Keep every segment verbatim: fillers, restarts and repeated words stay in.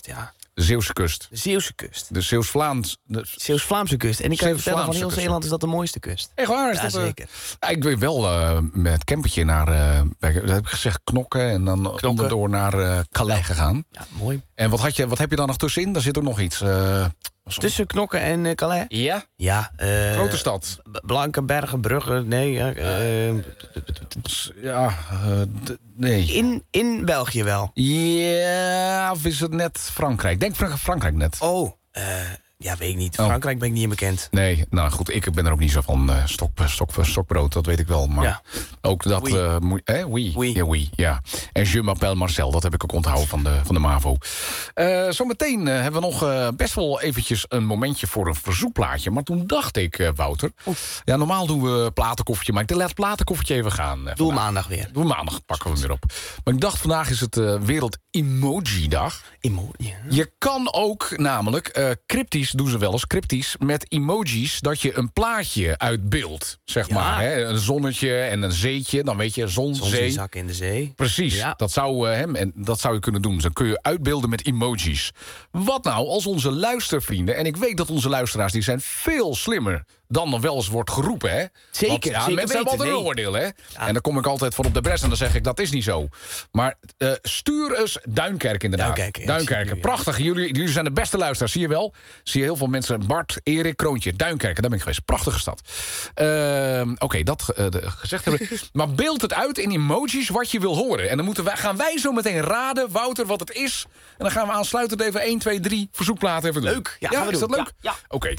kust, ja. De Zeeuwse kust. De Zeeuwse kust. De Zeeuws-Vlaams... De... Zeeuws-Vlaamse kust. En ik kan je vertellen, van heel Zeeland is dat de mooiste kust. Echt waar? Is ja, dat, uh... zeker. Ja, ik weet wel uh, met het campertje naar... Uh, dat heb ik gezegd, Knokken. En dan onderdoor naar uh, Calais gegaan. Ja, mooi. En wat, had je, wat heb je dan nog tussenin? Daar zit ook nog iets. Uh, Tussen Knokken en uh, Calais? Ja? Ja. Uh, Grote stad. Blankenbergen, Brugge, nee. Uh, uh, ja, uh, d- nee. In, in België wel. Ja, of is het net Frankrijk? Denk Frank- Frankrijk net. Oh, uh, ja, weet ik niet. Frankrijk oh. ben ik niet in bekend. Nee, nou goed, ik ben er ook niet zo van uh, stok, stok, stokbrood, dat weet ik wel. Maar ja. ook dat... Oui. Uh, moe- eh, oui. Oui. Ja, oui, ja. En Je m'appelle Marcel, dat heb ik ook onthouden van de, van de MAVO. Uh, zometeen uh, hebben we nog uh, best wel eventjes een momentje voor een verzoekplaatje. Maar toen dacht ik, uh, Wouter... Oef. Ja, normaal doen we platenkoffertje, maar ik laat het platenkoffertje even gaan. Uh, Doe maandag weer. Doe maandag, pakken we hem weer op. Maar ik dacht, vandaag is het uh, Wereld Emoji-dag. Emoji. Je kan ook namelijk, uh, cryptisch doen ze wel eens, cryptisch met emojis, dat je een plaatje uitbeeldt, zeg ja. maar. Hè? Een zonnetje en een zeetje, dan weet je, zon, Zon zee. zak in de zee. Precies, ja. dat, zou, uh, hem, en dat zou je kunnen doen. Dus dan kun je uitbeelden met emojis. Wat nou als onze luistervrienden, en ik weet dat onze luisteraars, die zijn veel slimmer dan er wel eens wordt geroepen, hè? Zeker, Want, ja, zeker mensen hebben altijd een oordeel, hè? Ja. En dan kom ik altijd voor op de bres en dan zeg ik, dat is niet zo. Maar uh, stuur eens Duinkerk inderdaad. Duinkerk, Duinkerken, prachtig. Jullie, jullie zijn de beste luisteraars, zie je wel? Zie je heel veel mensen, Bart, Erik, Kroontje, Duinkerken, daar ben ik geweest. Prachtige stad. Uh, Oké, okay, dat uh, de, gezegd hebben. Maar beeld het uit in emojis wat je wil horen. En dan moeten wij, gaan wij zo meteen raden, Wouter, wat het is. En dan gaan we aansluitend even één, twee, drie verzoekplaten even doen. Leuk. Ja, ja gaan we is doen. dat leuk? Ja. ja. Oké.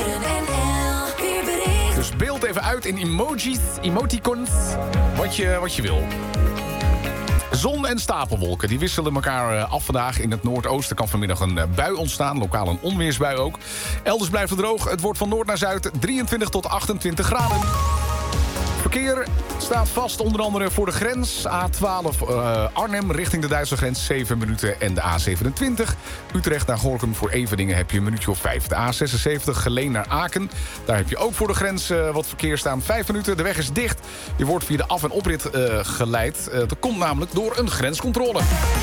Okay. Dus beeld even uit in emojis, emoticons, wat je, wat je wil. Zon en stapelwolken, die wisselen elkaar af vandaag. In het noordoosten kan vanmiddag een bui ontstaan. Lokaal een onweersbui ook. Elders blijft het droog. Het wordt van noord naar zuid drieëntwintig tot achtentwintig graden. Verkeer staat vast onder andere voor de grens. A twaalf uh, Arnhem richting de Duitse grens zeven minuten. En de A zevenentwintig Utrecht naar Gorinchem voor Everdingen heb je een minuutje of vijf. De A zesenzeventig Geleen naar Aken. Daar heb je ook voor de grens uh, wat verkeer staan. vijf minuten. De weg is dicht. Je wordt via de af- en oprit uh, geleid. Uh, dat komt namelijk door een grenscontrole.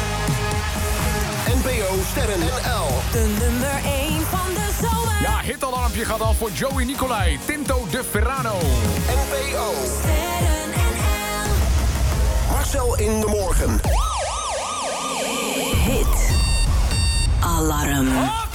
N P O Sterren N L. De nummer één van de zomer. Ja, hitalarmpje gaat al voor Joey Nicolai. Tinto de Ferrano. N P O Sterren N L. Marcel in de morgen. Hit Alarm. Oh!